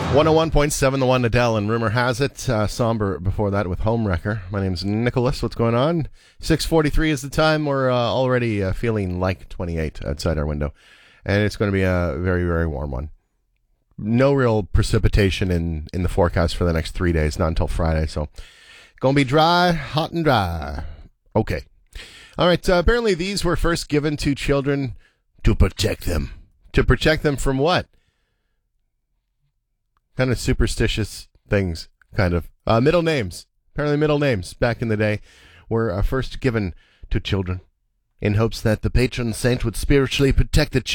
101.7 The One, Adele, and rumor has it, somber before that with Homewrecker. My name's Nicholas. What's going on? 6:43 is the time. We're already feeling like 28 outside our window, and it's going to be a very, very warm one. No real precipitation in the forecast for the next 3 days, not until Friday, so going to be dry, hot and dry. Okay. All right, apparently these were first given to children to protect them. To protect them from what? Kind of superstitious things, kind of. Middle names. Apparently middle names back in the day were first given to children in hopes that the patron saint would spiritually protect the children.